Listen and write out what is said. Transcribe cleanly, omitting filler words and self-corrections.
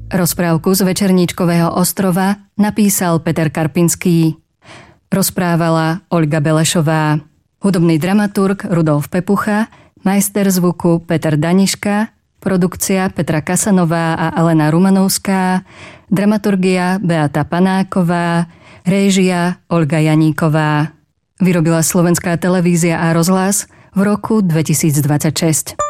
Rozprávku z Večerníčkového ostrova napísal Peter Karpinský. Rozprávala Olga Belešová. Hudobný dramaturg Rudolf Pepucha, majster zvuku Peter Daniška, produkcia Petra Kasanová a Alena Rumanovská, dramaturgia Beata Panáková, réžia Olga Janíková. Vyrobila Slovenská televízia a rozhlas v roku 2026.